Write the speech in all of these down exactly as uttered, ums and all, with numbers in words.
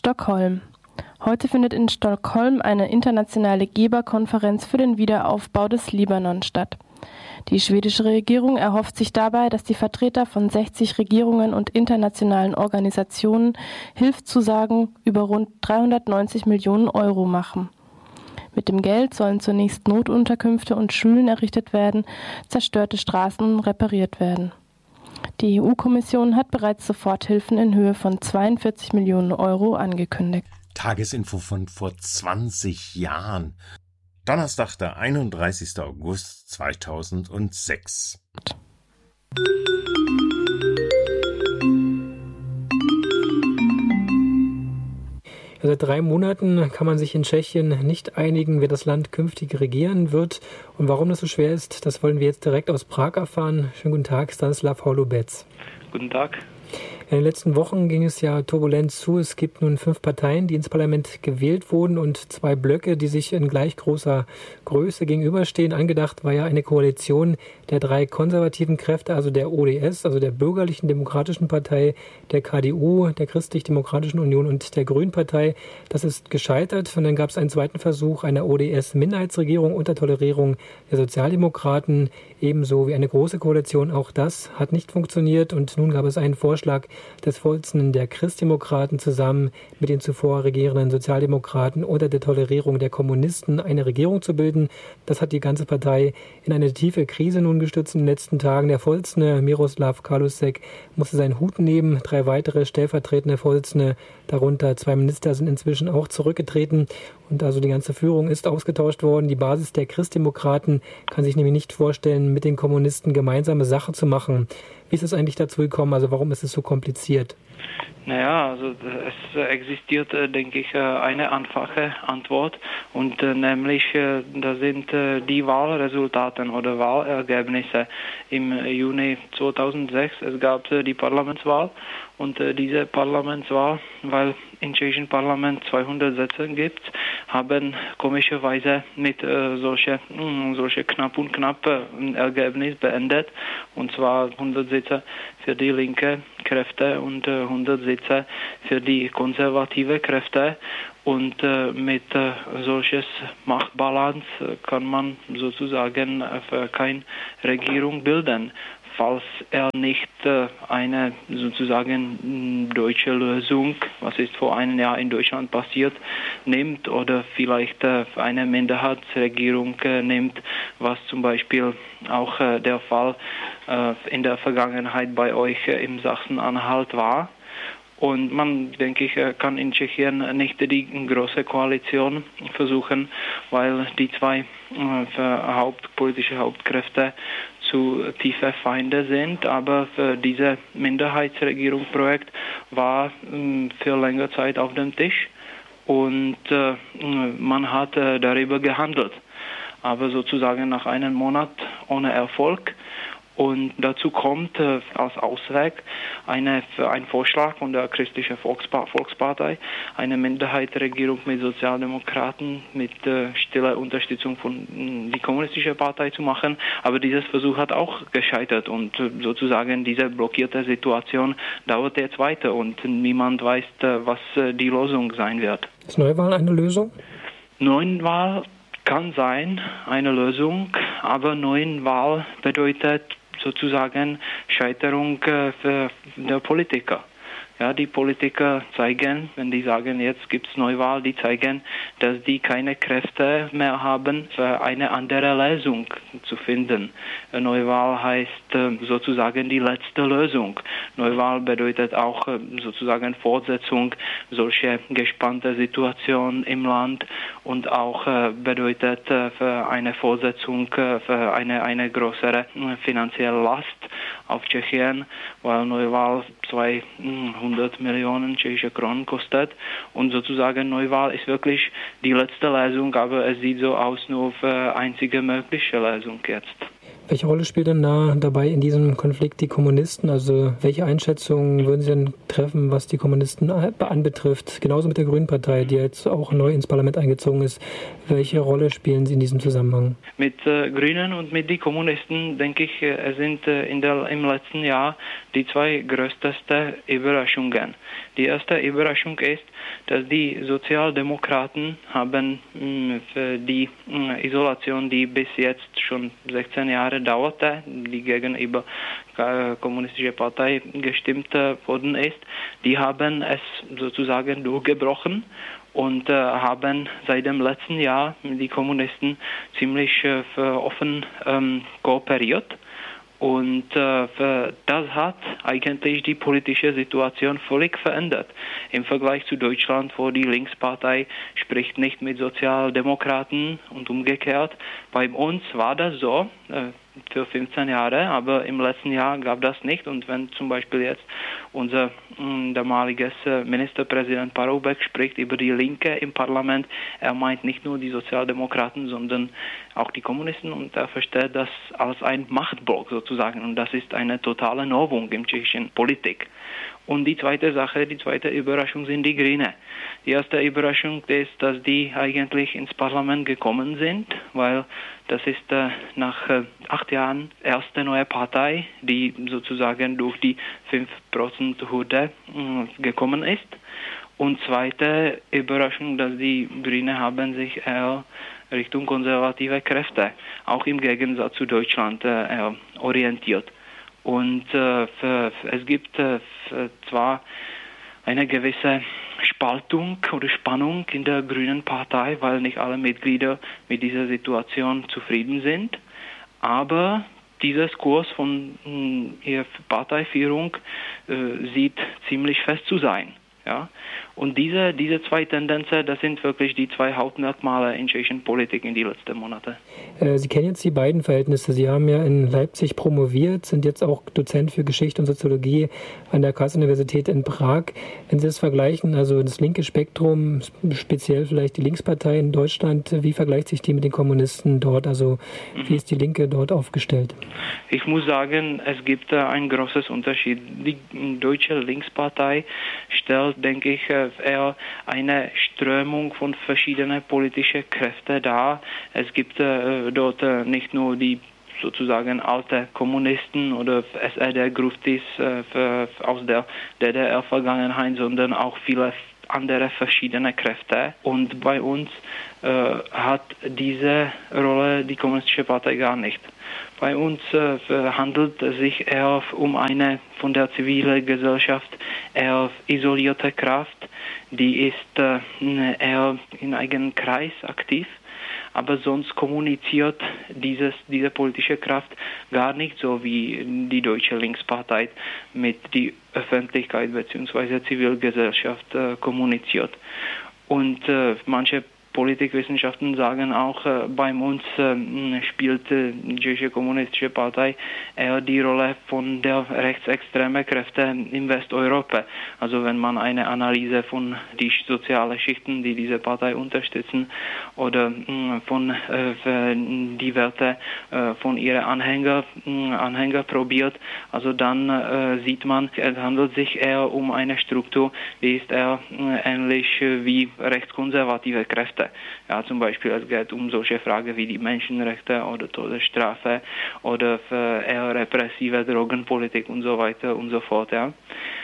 Stockholm. Heute findet in Stockholm eine internationale Geberkonferenz für den Wiederaufbau des Libanon statt. Die schwedische Regierung erhofft sich dabei, dass die Vertreter von sechzig Regierungen und internationalen Organisationen Hilfszusagen über rund dreihundertneunzig Millionen Euro machen. Mit dem Geld sollen zunächst Notunterkünfte und Schulen errichtet werden, zerstörte Straßen repariert werden. Die E U-Kommission hat bereits Soforthilfen in Höhe von zweiundvierzig Millionen Euro angekündigt. Tagesinfo von vor zwanzig Jahren. Donnerstag, der einunddreißigster August zweitausendsechs. Seit drei Monaten kann man sich in Tschechien nicht einigen, wer das Land künftig regieren wird. Und warum das so schwer ist, das wollen wir jetzt direkt aus Prag erfahren. Schönen guten Tag, Stanislav Holoubec. Guten Tag. In den letzten Wochen ging es ja turbulent zu. Es gibt nun fünf Parteien, die ins Parlament gewählt wurden und zwei Blöcke, die sich in gleich großer Größe gegenüberstehen. Angedacht war ja eine Koalition der drei konservativen Kräfte, also der O D S, also der Bürgerlichen Demokratischen Partei, der K D U, der Christlich-Demokratischen Union und der Grünen Partei. Das ist gescheitert. Und dann gab es einen zweiten Versuch einer O D S-Minderheitsregierung unter Tolerierung der Sozialdemokraten, ebenso wie eine große Koalition. Auch das hat nicht funktioniert. Und nun gab es einen Vorschlag des Vorsitzenden der Christdemokraten zusammen mit den zuvor regierenden Sozialdemokraten unter der Tolerierung der Kommunisten eine Regierung zu bilden. Das hat die ganze Partei in eine tiefe Krise nun gestürzt in den letzten Tagen. Der Vorsitzende Miroslav Kalousek musste seinen Hut nehmen. Drei weitere stellvertretende Vorsitzende, darunter zwei Minister, sind inzwischen auch zurückgetreten. Und also die ganze Führung ist ausgetauscht worden. Die Basis der Christdemokraten kann sich nämlich nicht vorstellen, mit den Kommunisten gemeinsame Sache zu machen. Wie ist es eigentlich dazu gekommen? Also warum ist es so kompliziert? Naja, also es existiert, denke ich, eine einfache Antwort und nämlich, da sind die Wahlresultate oder Wahlergebnisse im Juni zweitausendsechs. Es gab die Parlamentswahl und diese Parlamentswahl, weil im tschechischen Parlament zweihundert Sitze gibt, haben komischerweise mit äh, solche, mh, solche knapp und knapp äh, Ergebnis beendet, und zwar hundert Sitze für die linke Kräfte und äh, hundert Sitze für die konservative Kräfte. Und äh, mit äh, solches Machtbalance kann man sozusagen äh, keine Regierung bilden, falls er nicht äh, eine sozusagen deutsche Lösung, was ist vor einem Jahr in Deutschland passiert, nimmt oder vielleicht äh, eine Minderheitsregierung äh, nimmt, was zum Beispiel auch äh, der Fall äh, in der Vergangenheit bei euch äh, im Sachsen-Anhalt war. Und man, denke ich, kann in Tschechien nicht die große Koalition versuchen, weil die zwei äh, Haupt, politische Hauptkräfte zu tiefe Feinde sind. Aber für diese Minderheitsregierungsprojekt war äh, für längere Zeit auf dem Tisch und äh, man hat äh, darüber gehandelt. Aber sozusagen nach einem Monat ohne Erfolg. Und dazu kommt äh, als Ausweg eine, ein Vorschlag von der Christlichen Volkspa- Volkspartei, eine Minderheitsregierung mit Sozialdemokraten, mit äh, stiller Unterstützung von mh, die Kommunistische Partei zu machen. Aber dieses Versuch hat auch gescheitert und äh, sozusagen diese blockierte Situation dauert jetzt weiter und niemand weiß, äh, was äh, die Lösung sein wird. Ist Neuwahl eine Lösung? Neuwahl kann sein, eine Lösung, aber Neuwahl bedeutet sozusagen Scheiterung äh, für der Politiker. Ja, die Politiker zeigen, wenn die sagen, jetzt gibt es Neuwahl, die zeigen, dass die keine Kräfte mehr haben, für eine andere Lösung zu finden. Neuwahl heißt äh, sozusagen die letzte Lösung. Neuwahl bedeutet auch äh, sozusagen Fortsetzung solcher gespannter Situation im Land und auch äh, bedeutet äh, für eine Fortsetzung, äh, für eine, eine größere äh, finanzielle Last auf Tschechien, weil Neuwahl zweihundert Millionen tschechische Kronen kostet und sozusagen Neuwahl ist wirklich die letzte Lösung, aber es sieht so aus, nur für einzige mögliche Lösung jetzt. Welche Rolle spielt denn da dabei in diesem Konflikt die Kommunisten? Also welche Einschätzungen würden Sie denn treffen, was die Kommunisten anbetrifft? Genauso mit der Grünen Partei, die jetzt auch neu ins Parlament eingezogen ist. Welche Rolle spielen Sie in diesem Zusammenhang? Mit äh, Grünen und mit den Kommunisten, denke ich, äh, sind äh, in der, im letzten Jahr die zwei größten Überraschungen. Die erste Überraschung ist, dass die Sozialdemokraten haben mh, für die mh, Isolation, die bis jetzt schon sechzehn Jahre dauerte, die gegenüber äh, kommunistische Partei gestimmt äh, worden ist, die haben es sozusagen durchgebrochen und äh, haben seit dem letzten Jahr mit den Kommunisten ziemlich äh, offen ähm, kooperiert. Und äh, das hat eigentlich die politische Situation völlig verändert. Im Vergleich zu Deutschland, wo die Linkspartei spricht nicht mit Sozialdemokraten und umgekehrt. Bei uns war das so äh, für fünfzehn Jahre, aber im letzten Jahr gab das nicht. Und wenn zum Beispiel jetzt unser mh, damaliges äh, Ministerpräsident Paroubek spricht über die Linke im Parlament, er meint nicht nur die Sozialdemokraten, sondern auch die Kommunisten, und er versteht das als ein Machtblock sozusagen, und das ist eine totale Novum in tschechischen Politik. Und die zweite Sache, die zweite Überraschung sind die Grünen. Die erste Überraschung ist, dass die eigentlich ins Parlament gekommen sind, weil das ist äh, nach äh, acht Jahren erste neue Partei, die sozusagen durch die fünf Prozent Hürde äh, gekommen ist. Und zweite Überraschung, dass die Grünen haben sich eher Richtung konservative Kräfte, auch im Gegensatz zu Deutschland, äh, orientiert. Und äh, für, es gibt äh, zwar eine gewisse Spaltung oder Spannung in der Grünen Partei, weil nicht alle Mitglieder mit dieser Situation zufrieden sind, aber dieses Kurs von mh, ihrer Parteiführung äh, sieht ziemlich fest zu sein. Ja? Und diese, diese zwei Tendenzen, das sind wirklich die zwei Hauptmerkmale in tschechischen Politik in den letzten Monaten. Sie kennen jetzt die beiden Verhältnisse. Sie haben ja in Leipzig promoviert, sind jetzt auch Dozent für Geschichte und Soziologie an der Karls-Universität in Prag. Wenn Sie das vergleichen, also das linke Spektrum, speziell vielleicht die Linkspartei in Deutschland, wie vergleicht sich die mit den Kommunisten dort? Also wie ist die Linke dort aufgestellt? Ich muss sagen, es gibt ein großes Unterschied. Die deutsche Linkspartei stellt, denke ich, eher eine Strömung von verschiedenen politischen Kräften dar. Es gibt äh, dort äh, nicht nur die sozusagen alte Kommunisten oder S E D-Gruftis äh, für, aus der D D R-Vergangenheit, sondern auch viele andere verschiedene Kräfte. Und bei uns äh, hat diese Rolle die Kommunistische Partei gar nicht. Bei uns äh, handelt es sich eher um eine von der zivilen Gesellschaft eher isolierte Kraft, die ist äh, eher in eigenen Kreis aktiv, aber sonst kommuniziert dieses, diese politische Kraft gar nicht so wie die deutsche Linkspartei mit der Öffentlichkeit bzw. Zivilgesellschaft äh, kommuniziert. Und äh, manche Politikwissenschaften sagen auch, äh, bei uns äh, spielt äh, die tschechische kommunistische Partei eher die Rolle von der rechtsextremen Kräfte in Westeuropa. Also wenn man eine Analyse von den sozialen Schichten, die diese Partei unterstützen, oder mh, von äh, die Werte äh, von ihren Anhänger, mh, Anhänger probiert, also dann äh, sieht man, es handelt sich eher um eine Struktur, die ist eher äh, ähnlich äh, wie rechtskonservative Kräfte. Ja, zum Beispiel es geht um solche Fragen wie die Menschenrechte oder Todesstrafe oder eher repressive Drogenpolitik und so weiter und so fort. Ja.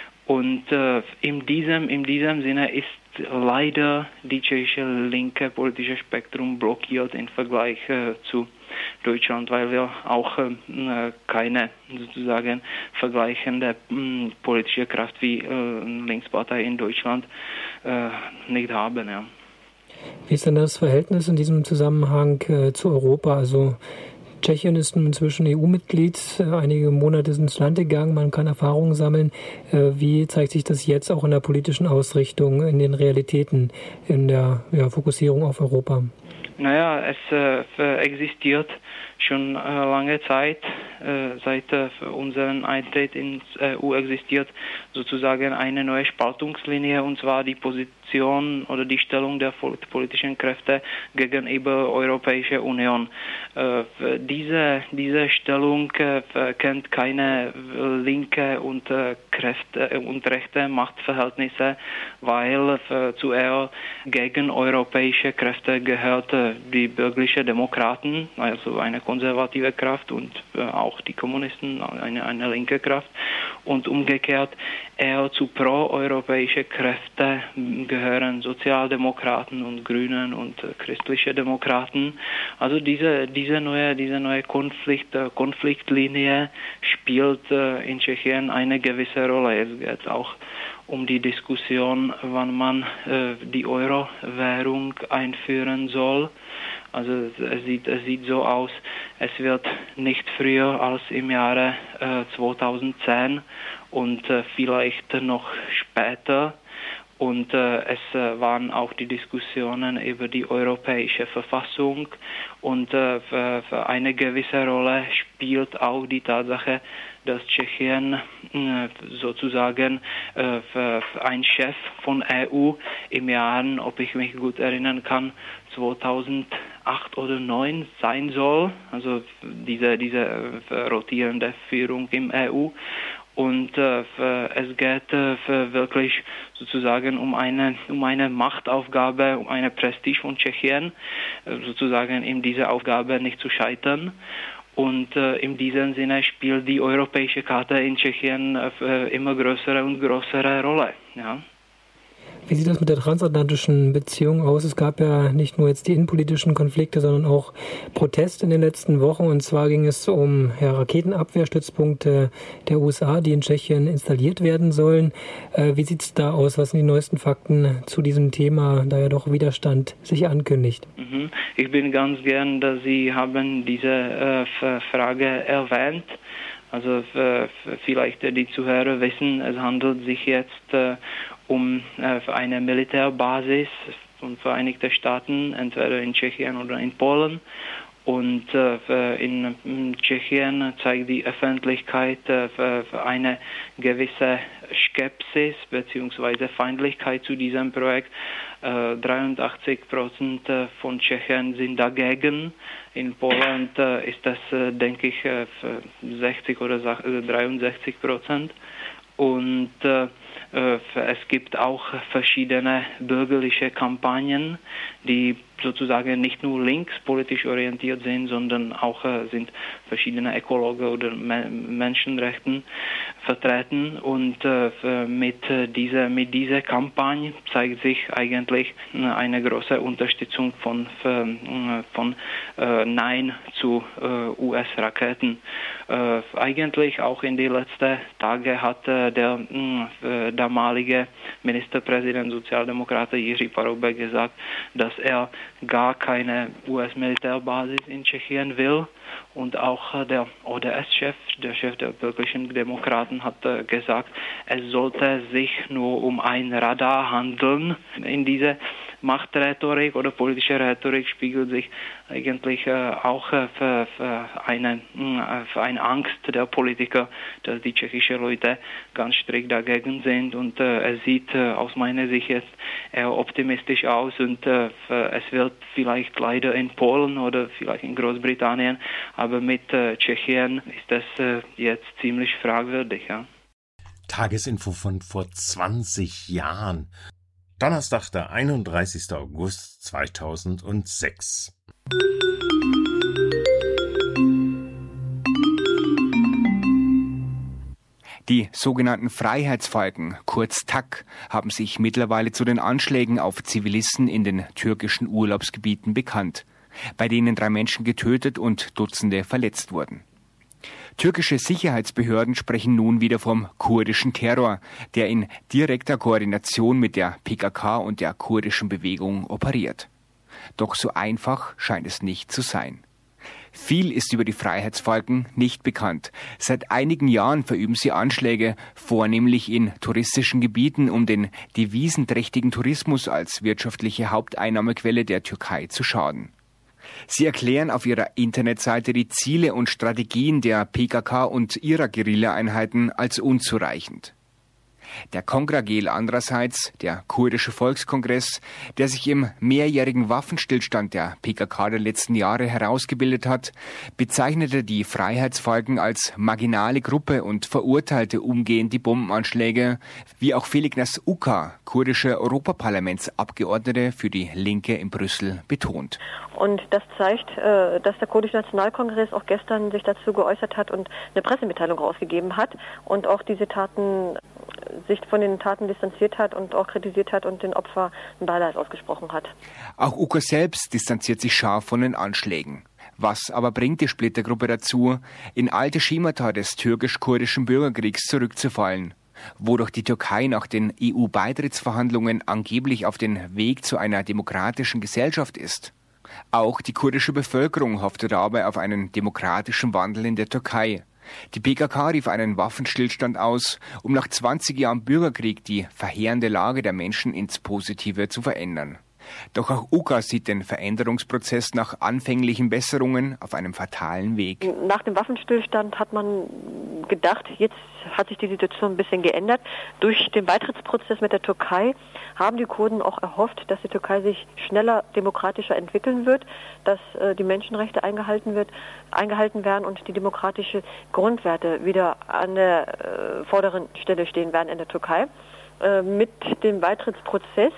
Und äh, in diesem in diesem Sinne ist leider die tschechische linke politische Spektrum blockiert im Vergleich äh, zu Deutschland, weil wir auch äh, keine sozusagen vergleichende äh, politische Kraft wie äh, Linkspartei in Deutschland äh, nicht haben. Ja. Wie ist denn das Verhältnis in diesem Zusammenhang äh, zu Europa? Also Tschechien ist inzwischen E U-Mitglied, äh, einige Monate sind ins Land gegangen, man kann Erfahrungen sammeln. Äh, wie zeigt sich das jetzt auch in der politischen Ausrichtung, in den Realitäten, in der ja, Fokussierung auf Europa? Naja, es äh, existiert schon äh, lange Zeit, äh, seit äh, unserem Eintritt ins E U existiert sozusagen eine neue Spaltungslinie, und zwar die Position oder die Stellung der politischen Kräfte gegenüber Europäischer Union. Äh, diese, diese Stellung äh, kennt keine linke und äh, Kräfte und rechte Machtverhältnisse, weil äh, zu eher gegen europäische Kräfte gehört äh, die bürgerlichen Demokraten, also eine konservative Kraft und äh, auch die Kommunisten eine, eine linke Kraft und umgekehrt eher zu proeuropäische Kräfte gehören Sozialdemokraten und Grünen und äh, christliche Demokraten. Also diese, diese neue, diese neue Konflikt, äh, Konfliktlinie spielt äh, in Tschechien eine gewisse Rolle. Es geht auch um die Diskussion, wann man äh, die Euro-Währung einführen soll. Also es sieht, es sieht so aus, es wird nicht früher als im Jahre äh, zweitausendzehn und äh, vielleicht noch später. Und äh, es äh, waren auch die Diskussionen über die europäische Verfassung und äh, für, für eine gewisse Rolle spielt auch die Tatsache, dass Tschechien äh, sozusagen äh, für, für ein Chef von E U im Jahr, ob ich mich gut erinnern kann, zweitausendacht oder zweitausendneun sein soll, also diese, diese äh, rotierende Führung im E U. Und äh, es geht äh, wirklich sozusagen um eine, um eine Machtaufgabe, um eine Prestige von Tschechien, äh, sozusagen in dieser Aufgabe nicht zu scheitern. Und äh, in diesem Sinne spielt die europäische Karte in Tschechien äh, immer größere und größere Rolle. Ja. Wie sieht das mit der transatlantischen Beziehung aus? Es gab ja nicht nur jetzt die innenpolitischen Konflikte, sondern auch Proteste in den letzten Wochen. Und zwar ging es um ja, Raketenabwehrstützpunkte der U S A, die in Tschechien installiert werden sollen. Äh, wie sieht es da aus? Was sind die neuesten Fakten zu diesem Thema, da ja doch Widerstand sich ankündigt? Mhm. Ich bin ganz gern, dass Sie haben diese äh, Frage erwähnt. Also äh, vielleicht die Zuhörer wissen, es handelt sich jetzt äh, um äh, eine Militärbasis von Vereinigten Staaten, entweder in Tschechien oder in Polen. Und äh, in, in Tschechien zeigt die Öffentlichkeit äh, für eine gewisse Skepsis bzw. Feindlichkeit zu diesem Projekt. Äh, dreiundachtzig Prozent von Tschechen sind dagegen. In Polen äh, ist das, äh, denke ich, äh, sechzig oder dreiundsechzig Prozent. Und äh, es gibt auch verschiedene bürgerliche Kampagnen, die sozusagen nicht nur links politisch orientiert sind, sondern auch äh, sind verschiedene Ökologen oder Me- Menschenrechten vertreten. Und äh, mit, dieser, mit dieser Kampagne zeigt sich eigentlich eine große Unterstützung von, von äh, Nein zu äh, U S-Raketen. Äh, eigentlich auch in den letzten Tagen hat äh, der äh, damalige Ministerpräsident Sozialdemokrate Jiří Paroubek gesagt, dass er gar keine U S-Militärbasis in Tschechien will. Und auch der O D S-Chef, der Chef der bürgerlichen Demokraten, hat gesagt, es sollte sich nur um ein Radar handeln. In dieser Machtrhetorik oder politische Rhetorik spiegelt sich eigentlich äh, auch äh, für, für, eine, äh, für eine Angst der Politiker, dass die tschechischen Leute ganz strikt dagegen sind. Und äh, es sieht äh, aus meiner Sicht jetzt eher optimistisch aus. Und äh, es wird vielleicht leider in Polen oder vielleicht in Großbritannien, aber mit äh, Tschechien ist das äh, jetzt ziemlich fragwürdig. Ja. Tagesinfo von vor zwanzig Jahren. Donnerstag, der einunddreißigster August zweitausendsechs. Die sogenannten Freiheitsfalken, kurz T A K, haben sich mittlerweile zu den Anschlägen auf Zivilisten in den türkischen Urlaubsgebieten bekannt, bei denen drei Menschen getötet und Dutzende verletzt wurden. Türkische Sicherheitsbehörden sprechen nun wieder vom kurdischen Terror, der in direkter Koordination mit der P K K und der kurdischen Bewegung operiert. Doch so einfach scheint es nicht zu sein. Viel ist über die Freiheitsfalken nicht bekannt. Seit einigen Jahren verüben sie Anschläge, vornehmlich in touristischen Gebieten, um den devisenträchtigen Tourismus als wirtschaftliche Haupteinnahmequelle der Türkei zu schaden. Sie erklären auf ihrer Internetseite die Ziele und Strategien der P K K und ihrer Guerilla-Einheiten als unzureichend. Der Kongragel andererseits, der kurdische Volkskongress, der sich im mehrjährigen Waffenstillstand der P K K der letzten Jahre herausgebildet hat, bezeichnete die Freiheitsfalken als marginale Gruppe und verurteilte umgehend die Bombenanschläge, wie auch Felignas Uca, kurdische Europaparlamentsabgeordnete für die Linke in Brüssel, betont. Und das zeigt, dass der kurdische Nationalkongress auch gestern sich dazu geäußert hat und eine Pressemitteilung rausgegeben hat und auch diese Taten, sich von den Taten distanziert hat und auch kritisiert hat und den Opfern ein Beileid ausgesprochen hat. Auch Uca selbst distanziert sich scharf von den Anschlägen. Was aber bringt die Splittergruppe dazu, in alte Schemata des türkisch-kurdischen Bürgerkriegs zurückzufallen, wodurch die Türkei nach den E U-Beitrittsverhandlungen angeblich auf den Weg zu einer demokratischen Gesellschaft ist? Auch die kurdische Bevölkerung hoffte dabei auf einen demokratischen Wandel in der Türkei. Die P K K rief einen Waffenstillstand aus, um nach zwanzig Jahren Bürgerkrieg die verheerende Lage der Menschen ins Positive zu verändern. Doch auch Uca sieht den Veränderungsprozess nach anfänglichen Besserungen auf einem fatalen Weg. Nach dem Waffenstillstand hat man gedacht, jetzt hat sich die Situation ein bisschen geändert. Durch den Beitrittsprozess mit der Türkei haben die Kurden auch erhofft, dass die Türkei sich schneller demokratischer entwickeln wird, dass äh, die Menschenrechte eingehalten wird, eingehalten werden und die demokratischen Grundwerte wieder an der äh, vorderen Stelle stehen werden in der Türkei. Äh, mit dem Beitrittsprozess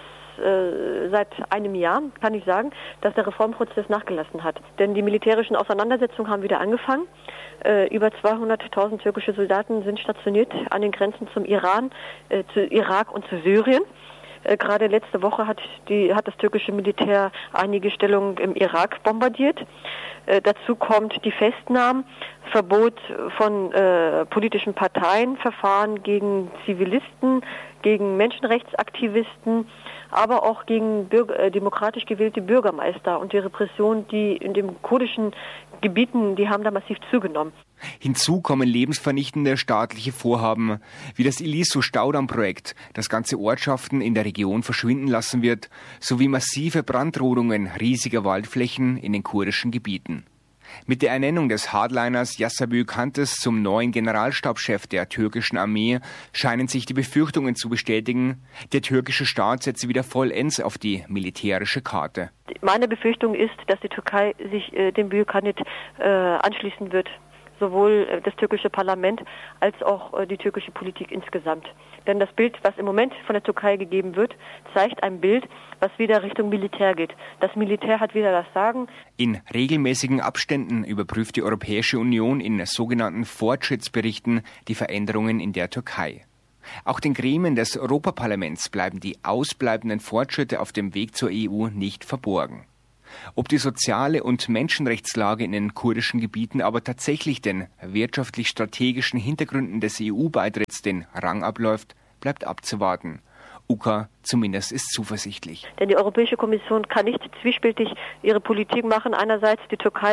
seit einem Jahr kann ich sagen, dass der Reformprozess nachgelassen hat. Denn die militärischen Auseinandersetzungen haben wieder angefangen. Äh, über zweihunderttausend türkische Soldaten sind stationiert an den Grenzen zum Iran, äh, zu Irak und zu Syrien. Äh, gerade letzte Woche hat, die, hat das türkische Militär einige Stellungen im Irak bombardiert. Äh, dazu kommt die Festnahmen, Verbot von äh, politischen Parteien, Verfahren gegen Zivilisten, gegen Menschenrechtsaktivisten, aber auch gegen Bürger, äh, demokratisch gewählte Bürgermeister und die Repression, die in den kurdischen Gebieten, die haben da massiv zugenommen. Hinzu kommen lebensvernichtende staatliche Vorhaben, wie das Ilisu-Staudamm-Projekt, das ganze Ortschaften in der Region verschwinden lassen wird, sowie massive Brandrodungen riesiger Waldflächen in den kurdischen Gebieten. Mit der Ernennung des Hardliners Yasir Büyükantes zum neuen Generalstabschef der türkischen Armee scheinen sich die Befürchtungen zu bestätigen, der türkische Staat setze wieder vollends auf die militärische Karte. Meine Befürchtung ist, dass die Türkei sich äh, dem Büyükanit äh, anschließen wird. Sowohl äh, das türkische Parlament als auch äh, die türkische Politik insgesamt. Denn das Bild, was im Moment von der Türkei gegeben wird, zeigt ein Bild, was wieder Richtung Militär geht. Das Militär hat wieder das Sagen. In regelmäßigen Abständen überprüft die Europäische Union in sogenannten Fortschrittsberichten die Veränderungen in der Türkei. Auch den Gremien des Europaparlaments bleiben die ausbleibenden Fortschritte auf dem Weg zur E U nicht verborgen. Ob die soziale und Menschenrechtslage in den kurdischen Gebieten aber tatsächlich den wirtschaftlich-strategischen Hintergründen des E U-Beitritts den Rang abläuft, bleibt abzuwarten. Uca zumindest ist zuversichtlich. Denn die Europäische Kommission kann nicht zwiespältig ihre Politik machen. Einerseits die Türkei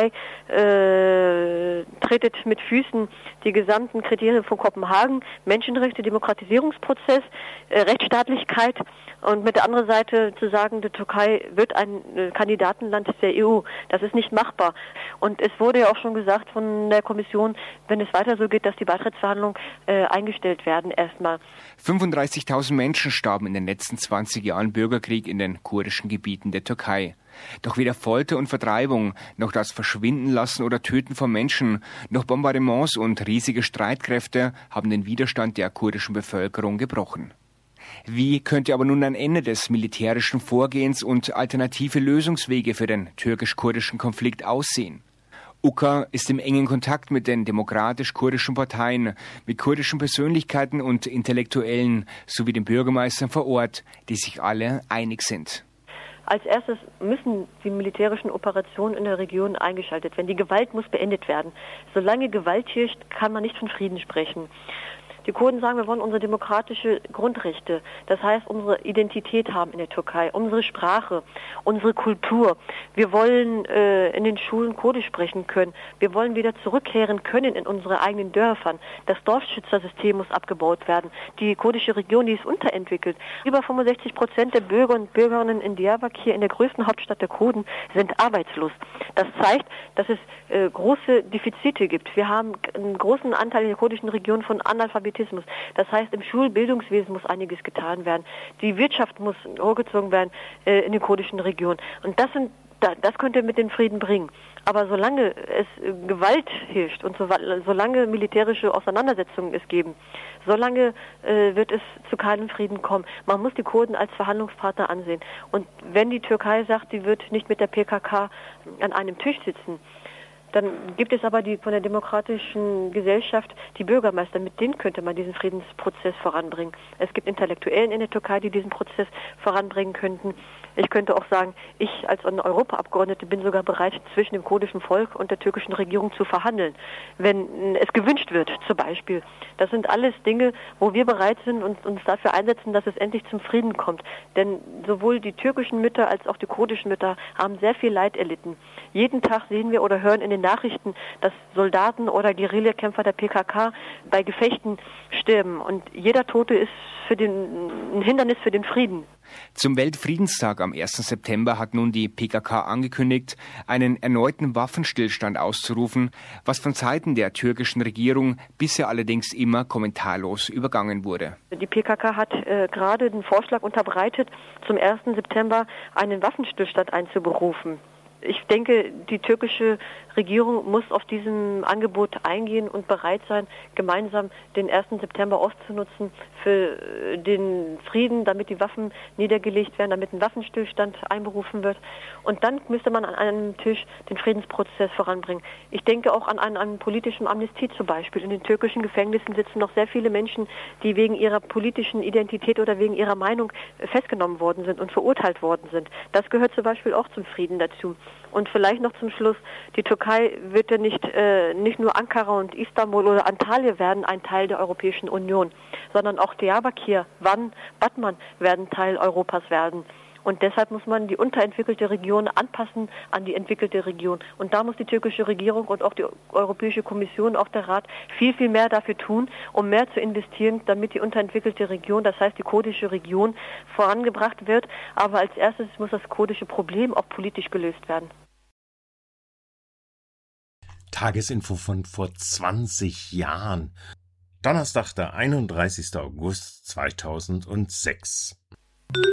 äh, tretet mit Füßen die gesamten Kriterien von Kopenhagen, Menschenrechte, Demokratisierungsprozess, äh, Rechtsstaatlichkeit, und mit der anderen Seite zu sagen, die Türkei wird ein äh, Kandidatenland der E U. Das ist nicht machbar. Und es wurde ja auch schon gesagt von der Kommission, wenn es weiter so geht, dass die Beitrittsverhandlungen äh, eingestellt werden erstmal. fünfunddreißigtausend Menschen starben in den letzten zwanzig Jahren Bürgerkrieg in den kurdischen Gebieten der Türkei. Doch weder Folter und Vertreibung, noch das Verschwinden lassen oder Töten von Menschen, noch Bombardements und riesige Streitkräfte haben den Widerstand der kurdischen Bevölkerung gebrochen. Wie könnte aber nun ein Ende des militärischen Vorgehens und alternative Lösungswege für den türkisch-kurdischen Konflikt aussehen? Uca ist im engen Kontakt mit den demokratisch-kurdischen Parteien, mit kurdischen Persönlichkeiten und Intellektuellen sowie den Bürgermeistern vor Ort, die sich alle einig sind. Als erstes müssen die militärischen Operationen in der Region eingeschaltet werden. Die Gewalt muss beendet werden. Solange Gewalt herrscht, kann man nicht von Frieden sprechen. Die Kurden sagen, wir wollen unsere demokratische Grundrechte, das heißt unsere Identität haben in der Türkei, unsere Sprache, unsere Kultur. Wir wollen äh, in den Schulen Kurdisch sprechen können. Wir wollen wieder zurückkehren können in unsere eigenen Dörfern. Das Dorfschützersystem muss abgebaut werden. Die kurdische Region, die ist unterentwickelt. Über fünfundsechzig Prozent der Bürger und Bürgerinnen in Diyarbakir, in der größten Hauptstadt der Kurden, sind arbeitslos. Das zeigt, dass es äh, große Defizite gibt. Wir haben einen großen Anteil in der kurdischen Region von Analphabeten Antisemitismus. Das heißt, im Schulbildungswesen muss einiges getan werden. Die Wirtschaft muss hochgezogen werden äh, in den kurdischen Regionen. Und das sind Das könnte mit den Frieden bringen. Aber solange es Gewalt herrscht und so, solange militärische Auseinandersetzungen es geben, solange äh, wird es zu keinem Frieden kommen. Man muss die Kurden als Verhandlungspartner ansehen. Und wenn die Türkei sagt, sie wird nicht mit der P K K an einem Tisch sitzen, dann gibt es aber die von der demokratischen Gesellschaft die Bürgermeister, mit denen könnte man diesen Friedensprozess voranbringen. Es gibt Intellektuellen in der Türkei, die diesen Prozess voranbringen könnten. Ich könnte auch sagen, ich als eine Europaabgeordnete bin sogar bereit, zwischen dem kurdischen Volk und der türkischen Regierung zu verhandeln, wenn es gewünscht wird, zum Beispiel. Das sind alles Dinge, wo wir bereit sind und uns dafür einsetzen, dass es endlich zum Frieden kommt. Denn sowohl die türkischen Mütter als auch die kurdischen Mütter haben sehr viel Leid erlitten. Jeden Tag sehen wir oder hören in den Nachrichten, dass Soldaten oder Guerillakämpfer der P K K bei Gefechten sterben. Und jeder Tote ist für den, ein Hindernis für den Frieden. Zum Weltfriedenstag am ersten September hat nun die P K K angekündigt, einen erneuten Waffenstillstand auszurufen, was von Seiten der türkischen Regierung bisher allerdings immer kommentarlos übergangen wurde. Die P K K hat äh, gerade den Vorschlag unterbreitet, zum ersten September einen Waffenstillstand einzuberufen. Ich denke, die türkische Regierung muss auf diesem Angebot eingehen und bereit sein, gemeinsam den ersten September auszunutzen für den Frieden, damit die Waffen niedergelegt werden, damit ein Waffenstillstand einberufen wird. Und dann müsste man an einem Tisch den Friedensprozess voranbringen. Ich denke auch an einen, an politischen Amnestie zum Beispiel. In den türkischen Gefängnissen sitzen noch sehr viele Menschen, die wegen ihrer politischen Identität oder wegen ihrer Meinung festgenommen worden sind und verurteilt worden sind. Das gehört zum Beispiel auch zum Frieden dazu. Und vielleicht noch zum Schluss, die Türkei wird ja nicht, äh, nicht nur Ankara und Istanbul oder Antalya werden ein Teil der Europäischen Union, sondern auch Diyarbakir, Van, Batman werden Teil Europas werden. Und deshalb muss man die unterentwickelte Region anpassen an die entwickelte Region. Und da muss die türkische Regierung und auch die Europäische Kommission, auch der Rat, viel, viel mehr dafür tun, um mehr zu investieren, damit die unterentwickelte Region, das heißt die kurdische Region, vorangebracht wird. Aber als erstes muss das kurdische Problem auch politisch gelöst werden. Tagesinfo von vor zwanzig Jahren. Donnerstag, der einunddreißigster August zweitausendsechs.